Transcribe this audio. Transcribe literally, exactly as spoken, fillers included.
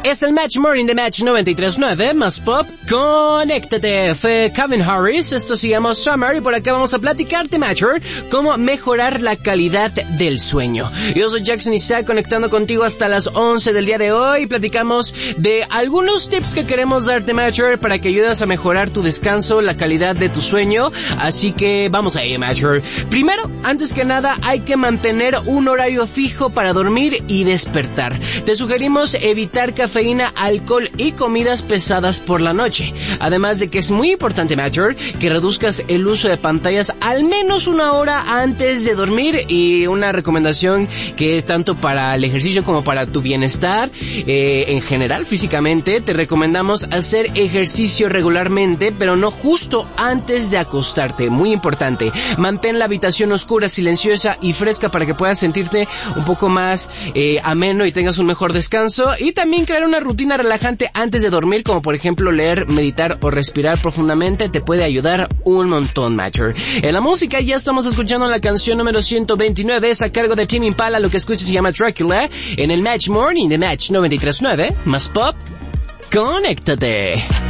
Es el Match Morning de Match noventa y tres punto nueve, más pop, conéctate. Fue Calvin Harris, esto se llama Summer, y por acá vamos a platicarte, Matcher, cómo mejorar la calidad del sueño. Yo soy Jackson Isaac, conectando contigo hasta las once del día de hoy. Platicamos de algunos tips que queremos darte, Matcher, para que ayudes a mejorar tu descanso, la calidad de tu sueño. Así que vamos ahí, Matcher. Primero, antes que nada, hay que mantener un horario fijo para dormir y despertar. Te sugerimos evitar cafeína, alcohol y comidas pesadas por la noche. Además de que es muy importante, Matcher, que reduzcas el uso de pantallas al menos una hora antes de dormir, y una recomendación que es tanto para el ejercicio como para tu bienestar eh, en general físicamente. Te recomendamos hacer ejercicio regularmente, pero no justo antes de acostarte. Muy importante. Mantén la habitación oscura, silenciosa y fresca para que puedas sentirte un poco más eh, ameno y tengas un mejor descanso. Y también crear una rutina relajante antes de dormir, como por ejemplo leer, meditar o respirar profundamente, te puede ayudar un montón, Matcher. En la música ya estamos escuchando la canción número ciento veintinueve, es a cargo de Tame Impala, lo que escuchas se llama Dracula, en el Match Morning de Match noventa y tres punto nueve, más pop, conéctate.